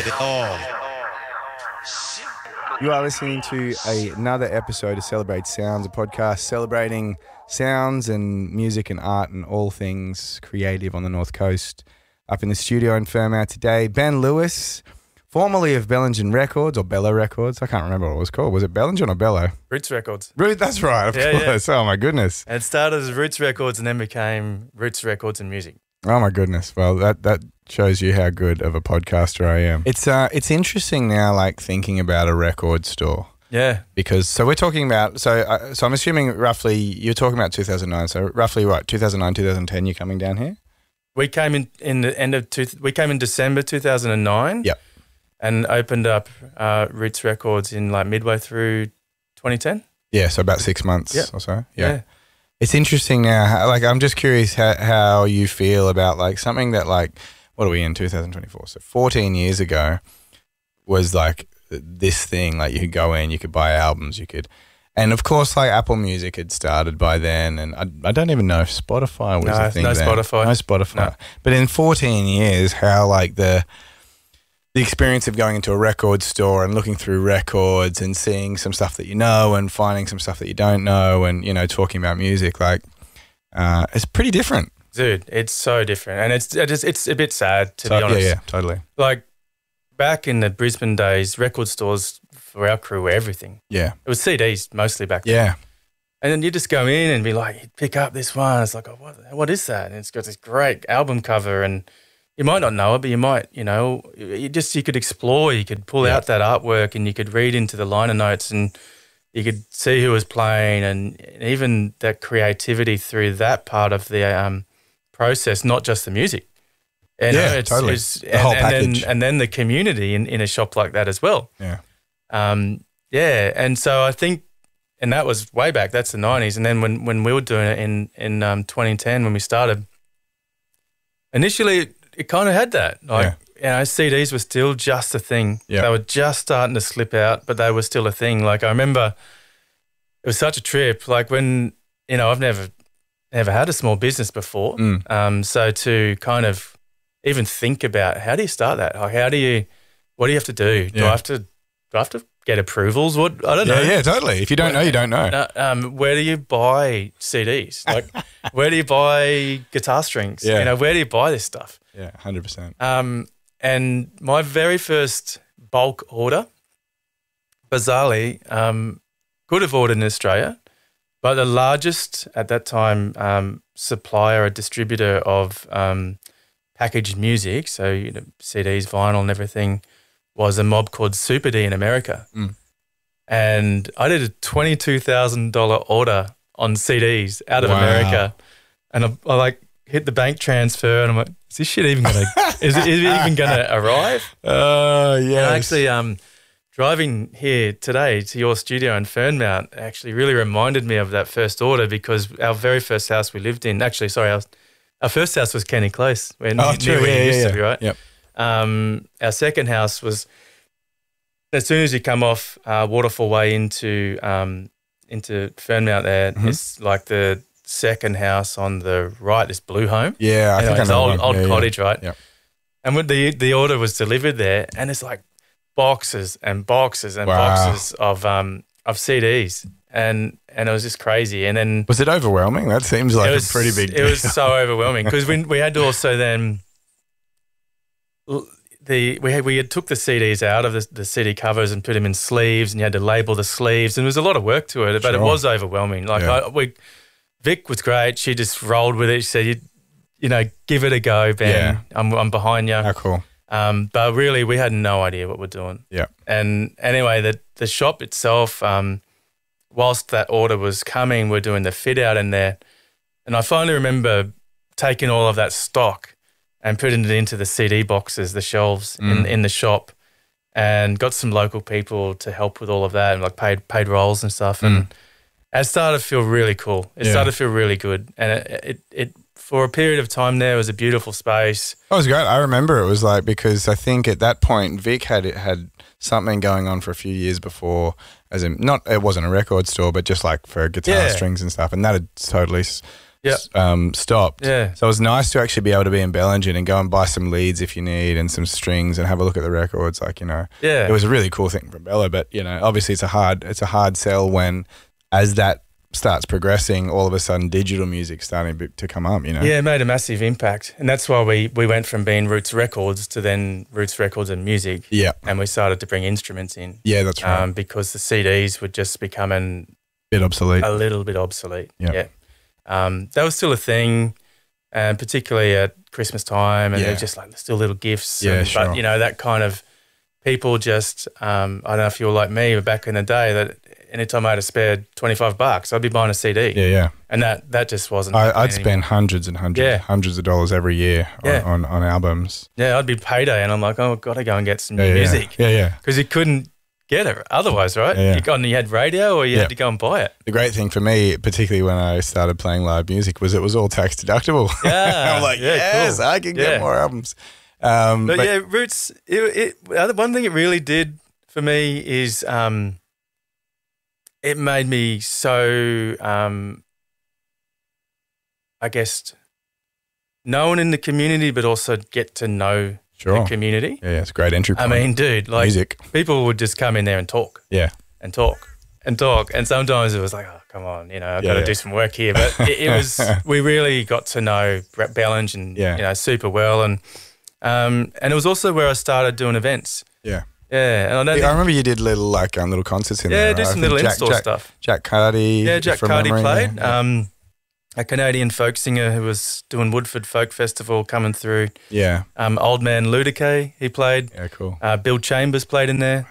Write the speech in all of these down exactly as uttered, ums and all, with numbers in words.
Oh. You are listening to a, another episode of Celebrate Sounds, a podcast celebrating sounds and music and art and all things creative on the North Coast. Up in the studio in Fairmount today, Ben Lewis, formerly of Bellingen Records or Bello Records. I can't remember what it was called. Was it Bellingen or Bello? Roots Records. Root, that's right, of yeah, course. Yeah. Oh, my goodness. And it started as Roots Records and then became Roots Records and Music. Oh, my goodness. Well, that, that shows you how good of a podcaster I am. It's uh, it's interesting now, like, thinking about a record store. Yeah. Because, so we're talking about, so uh, so I'm assuming roughly, you're talking about two thousand nine, so roughly what, two thousand nine, two thousand ten, you're coming down here? We came in in the end of, two, we came in December two thousand nine. Yep. And opened up uh, Roots Records in like midway through twenty ten. Yeah, so about six months yep. or so. Yeah. yeah. It's interesting now, how, like, I'm just curious how, how you feel about, like, something that, like, what are we in, two thousand twenty-four? So fourteen years ago was, like, this thing, like, you could go in, you could buy albums, you could, and, of course, like, Apple Music had started by then, and I, I don't even know if Spotify was no, a thing no then. Spotify. No Spotify. No. But in fourteen years, how, like, the... the experience of going into a record store and looking through records and seeing some stuff that you know and finding some stuff that you don't know and, you know, talking about music, like, uh, it's pretty different. Dude, it's so different. And it's it's, it's a bit sad, to so, be honest. Yeah, yeah, totally. Like, back in the Brisbane days, record stores for our crew were everything. Yeah. It was C Ds mostly back then. Yeah. And then you just go in and be like, you pick up this one. It's like, oh, what, what is that? And it's got this great album cover and you might not know it, but you might, you know, you just, you could explore, you could pull yeah. out that artwork and you could read into the liner notes and you could see who was playing and even that creativity through that part of the um, process, not just the music. And yeah, it's, totally. It's, the and, whole and package. Then, and then the community in, in a shop like that as well. Yeah. Um, yeah. And so I think, and that was way back, that's the nineties. And then when, when we were doing it in, in um, twenty ten, when we started, initially, it kind of had that. Like, yeah. you know, C Ds were still just a thing. Yeah. They were just starting to slip out, but they were still a thing. Like, I remember it was such a trip. Like, when, you know, I've never never had a small business before. Mm. Um, so to kind of even think about how do you start that? Like, how do you, what do you have to do? Do yeah. I have to, do I have to get approvals? What, I don't yeah, know. Yeah, totally. If you don't know, you don't know. No, um, where do you buy C Ds? Like, where do you buy guitar strings? Yeah. You know, where do you buy this stuff? Yeah, one hundred percent. Um, and my very first bulk order, bizarrely, um, could have ordered in Australia, but the largest at that time um, supplier, a distributor of um, packaged music, so you know, C Ds, vinyl and everything, was a mob called Super D in America. Mm. And I did a twenty-two thousand dollars order on C Ds out of wow. America. And I, I like hit the bank transfer and I'm like, is this shit even going to, is it even going to arrive? Oh, uh, yeah. Actually, um, driving here today to your studio in Fernmount actually really reminded me of that first order because our very first house we lived in, actually, sorry, our, our first house was Kenny Close, where, oh, near true. where yeah, you used yeah, to be, right? Yep. Um, our second house was, as soon as you come off uh, Waterfall Way into um, into Fernmount there, mm-hmm. it's like the second house on the right, this blue home. Yeah, I you think know, I it's know old, one. old yeah, cottage, yeah. right? Yep. And when the the order was delivered there, and it's like boxes and boxes and wow. boxes of um of C Ds, and and it was just crazy. And then was it overwhelming? That seems like was, a pretty big deal. It was so overwhelming because we we had to also then the we had we had took the C Ds out of the, the C D covers and put them in sleeves, and you had to label the sleeves, and there was a lot of work to it, but sure. it was overwhelming. Like yeah. I, we, Vic was great. She just rolled with it. She said, "You, you know, give it a go, Ben. Yeah. I'm I'm behind you." How cool. Um, but really, we had no idea what we're doing. Yeah. And anyway, the the shop itself, um, whilst that order was coming, we're doing the fit out in there, and I finally remember taking all of that stock and putting it into the C D boxes, the shelves mm. in in the shop, and got some local people to help with all of that, and like paid paid rolls and stuff, and mm. it started to feel really cool. It yeah. started to feel really good, and it, it it for a period of time there was a beautiful space. That was great. I remember it was like, because I think at that point Vic had had something going on for a few years before, as in not it wasn't a record store, but just like for guitar yeah. strings and stuff, and that had totally Yeah. um, stopped. Yeah. So it was nice to actually be able to be in Bellingen and go and buy some leads if you need and some strings and have a look at the records. Like, you know, Yeah. it was a really cool thing from Bella, but you know, obviously it's a hard, it's a hard sell when as that starts progressing, all of a sudden digital music's starting be- to come up, you know? Yeah, it made a massive impact. And that's why we, we went from being Roots Records to then Roots Records and Music. Yeah. And we started to bring instruments in. Yeah, that's right. Um, because the C Ds were just becoming Bit obsolete. a little bit obsolete. Yeah. Yeah. Um, that was still a thing, and particularly at Christmas time, and Yeah. they're just like still little gifts. Yeah, and, sure. But, you know, that kind of people just, um, I don't know if you were like me, but back in the day, that anytime I had a spare twenty-five bucks, I'd be buying a C D. Yeah, yeah. And that, that just wasn't. I, happening I'd spend anymore. hundreds and hundreds, Yeah. hundreds of dollars every year Yeah. on, on, on albums. Yeah, I'd be payday, and I'm like, oh, I've got to go and get some Yeah, new yeah, music. Yeah, yeah. Because you couldn't get it otherwise, right? Yeah, yeah. You, got, you had radio or you Yeah. had to go and buy it. The great thing for me, particularly when I started playing live music, was it was all tax deductible. Yeah. I'm like, yeah, yes, cool. I can Yeah. get more albums. Um, But, but yeah, Roots, it, it, the other- one thing it really did for me is um, it made me so, um, I guess, known in the community, but also get to know sure. the community. Yeah, yeah, it's a great entry I point. mean, dude, like music. people would just come in there and talk Yeah. and talk and talk. And sometimes it was like, oh, come on, you know, I've Yeah, got to yeah. do some work here. But it, it was, we really got to know Brett Bellingen, Yeah. you know, super well. And, um, and it was also where I started doing events. Yeah. Yeah. And I don't Yeah, I think, remember you did little like um, little concerts in yeah, there. do right? I some think little Jack, in-store Jack, stuff. Jack Cardy. Yeah, Jack from Cardy memory played. there. Yeah. Um, a Canadian folk singer who was doing Woodford Folk Festival coming through. yeah. Um, Old Man Ludicay, he played. Yeah, cool. Uh, Bill Chambers played in there.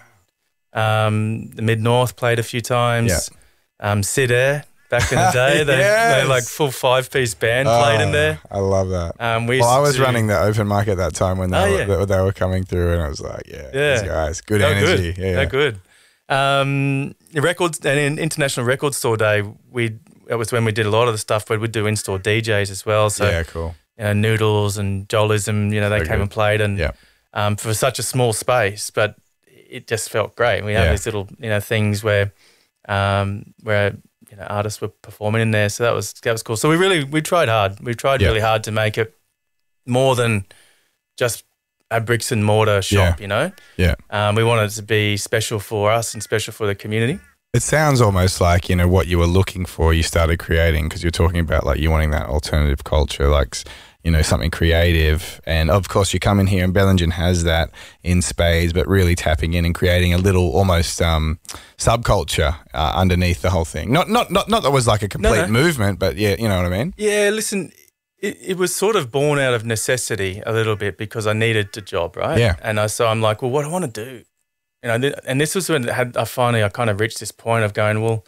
Um, the Mid North played a few times. Um, Sid Air back in the day, they, Yes. they like full five piece band played in Oh, there. I love that. Um, we Well, used I was to do- running the open mic at that time when they, Oh, were, yeah. they, they were coming through, and I was like, yeah, Yeah. these guys, good They're energy. Good. Yeah, yeah. They're good. Um, the records and in International Record Store Day, we it was when we did a lot of the stuff, but we'd do in-store D Js as well. So yeah, cool. you know, Noodles and Jolism, you know, they So came good. and played, and Yeah. um, for such a small space, but it just felt great. We had Yeah. these little, you know, things where, um, where you know, artists were performing in there, so that was that was cool. So we really we tried hard. We tried Yeah. really hard to make it more than just a bricks and mortar shop. Yeah. You know, Yeah. um, we wanted it to be special for us and special for the community. It sounds almost like, you know, what you were looking for, you started creating, because you're talking about like you wanting that alternative culture, like, you know, something creative. And of course you come in here and Bellingen has that in spades, but really tapping in and creating a little almost um, subculture uh, underneath the whole thing. Not, not, not, not that it was like a complete no. movement, but yeah, you know what I mean? Yeah, listen, it, it was sort of born out of necessity a little bit because I needed a job, right? Yeah. And I, so I'm like, well, what do I want to do? You know, th- and this was when I had I finally I kind of reached this point of going, well,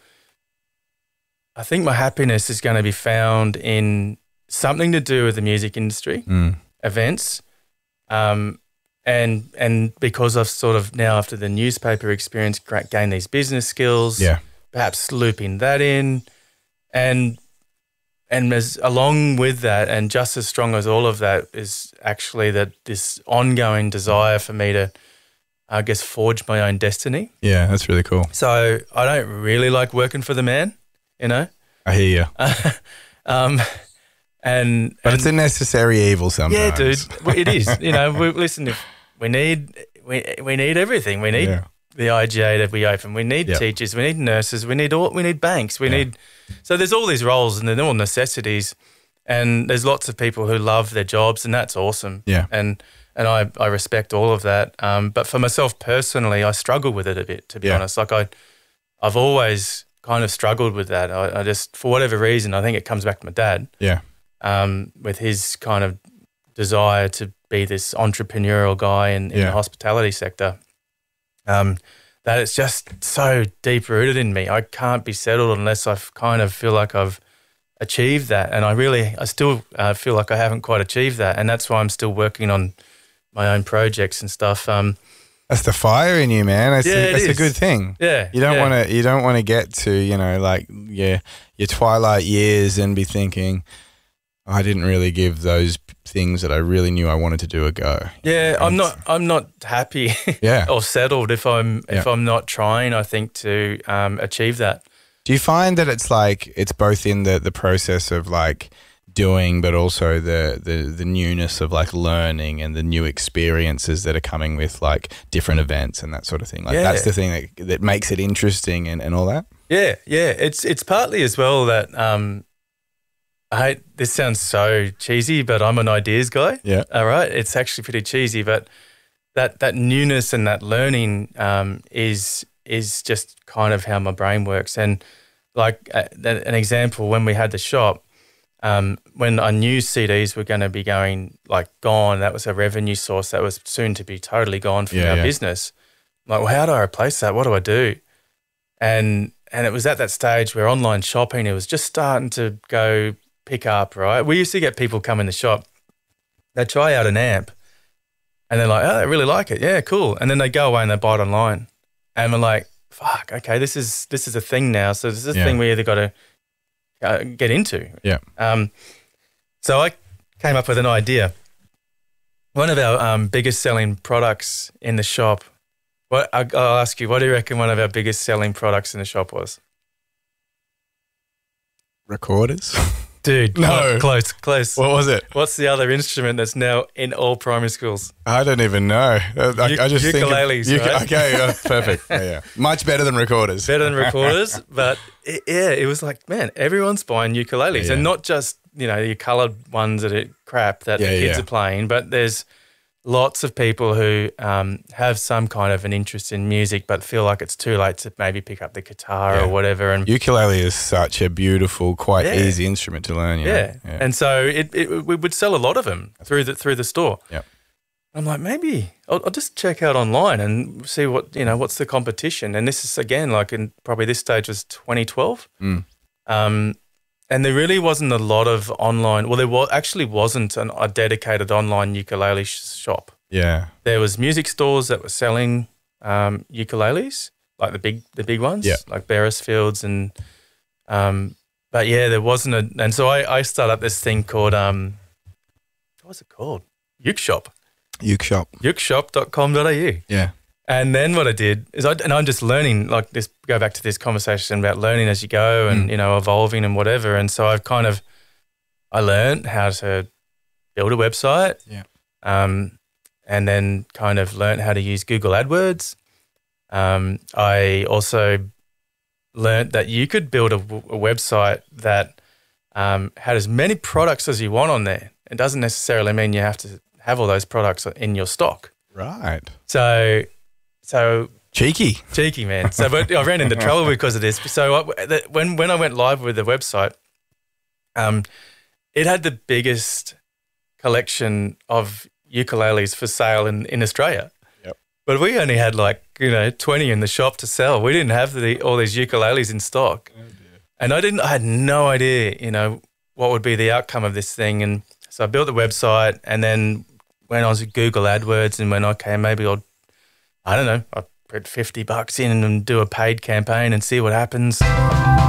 I think my happiness is going to be found in something to do with the music industry, Mm. events, um, and and because I've sort of now after the newspaper experience gra- gained these business skills, Yeah. perhaps looping that in, and and as along with that, and just as strong as all of that is actually that this ongoing desire for me to, I guess, forge my own destiny. Yeah, that's really cool. So I don't really like working for the man, you know. I hear you. um, and But and- it's a necessary evil sometimes. yeah, dude, Well, it is. You know, we, listen, if we need we we need everything. We need Yeah. the I G A that we open. We need Yep. teachers. We need nurses. We need all. We need banks. We Yeah. need. So there's all these roles, and they're all necessities. And there's lots of people who love their jobs, and that's awesome. Yeah. And and I I respect all of that. Um, but for myself personally, I struggle with it a bit, to be Yeah. honest. Like I, I've always kind of struggled with that. I, I just, for whatever reason, I think it comes back to my dad. Yeah. Um, with his kind of desire to be this entrepreneurial guy in, in Yeah. the hospitality sector. Um, that it's just so deep rooted in me. I can't be settled unless I kind of feel like I've achieved that. And I really, I still uh, feel like I haven't quite achieved that. And that's why I'm still working on my own projects and stuff. Um, That's the fire in you, man. That's, Yeah, a, it that's a is. good thing. yeah. You don't yeah. want to. You don't want to get to you know like yeah your twilight years and be thinking, I didn't really give those p- things that I really knew I wanted to do a go. Yeah, I'm And- not. I'm not happy Yeah. or settled if I'm if Yeah. I'm not trying. I think to um, achieve that. Do you find that it's like it's both in the, the process of like doing, but also the, the the newness of like learning and the new experiences that are coming with like different events and that sort of thing? Like Yeah. that's the thing that, that makes it interesting and, and all that? Yeah, yeah. It's it's partly as well that um, I hate this sounds so cheesy, but I'm an ideas guy. Yeah. All right. It's actually pretty cheesy, but that that newness and that learning um, is is just kind of how my brain works. And like uh, an example, when we had the shop, um, when I knew C Ds were going to be going like gone, that was a revenue source that was soon to be totally gone from Yeah, our yeah. business. I'm like, well, how do I replace that? What do I do? And and it was at that stage where online shopping, it was just starting to go pick up, right? We used to get people come in the shop, they try out an amp and they're like, oh, I really like it. Yeah, cool. And then they go away and they buy it online. And we're like, fuck, okay, this is this is a thing now. So this is a Yeah. thing we either got to uh, get into. Yeah. Um, so I came up with an idea. One of our um, biggest selling products in the shop, what I- I'll ask you, what do you reckon one of our biggest selling products in the shop was? Recorders? Dude, No. close, close. What was it? What's the other instrument that's now in all primary schools? I don't even know. I, I U- just ukuleles, think of, right? Okay, uh, perfect. Yeah, yeah. Much better than recorders. Better than recorders, but it, yeah, it was like, man, everyone's buying ukuleles, Yeah. and not just you know your coloured ones that are crap that Yeah, the kids yeah. are playing, but there's lots of people who um, have some kind of an interest in music, but feel like it's too late to maybe pick up the guitar Yeah. or whatever. And Ukulele is such a beautiful, quite Yeah. easy instrument to learn. You know? yeah. and so it, it we would sell a lot of them through the through the store. Yep. I'm like, maybe I'll, I'll just check out online and see what you know what's the competition. And this is again like in probably this stage was twenty twelve. Mm. Um, and there really wasn't a lot of online. Well, there was actually wasn't an, a dedicated online ukulele sh- shop. Yeah. There was music stores that were selling um, ukuleles, like the big the big ones, Yeah. like Beresfield's and. Um, but yeah, there wasn't a, and so I, I started up this thing called um, what was it called? Uke Shop, Uke shop. ukeshop dot com dot a u. Yeah. And then what I did is, I, and I'm just learning, like this, go back to this conversation about learning as you go and, Mm. you know, evolving and whatever. And so I've kind of, I learned how to build a website. Yeah. Um, and then kind of learned how to use Google AdWords. Um, I also learned that you could build a, w- a website that um, had as many products as you want on there. It doesn't necessarily mean you have to have all those products in your stock. Right. So, so Cheeky. cheeky, man. So but I ran into trouble because of this. So I, the, when when I went live with the website, um, it had the biggest collection of ukuleles for sale in, in Australia. Yep. But we only had like you know twenty in the shop to sell. We didn't have the, all these ukuleles in stock, and I didn't. I had no idea, you know, what would be the outcome of this thing. And so I built the website, and then went on to Google AdWords, and went, okay, maybe I'll, I don't know, I'll put fifty bucks in and do a paid campaign and see what happens.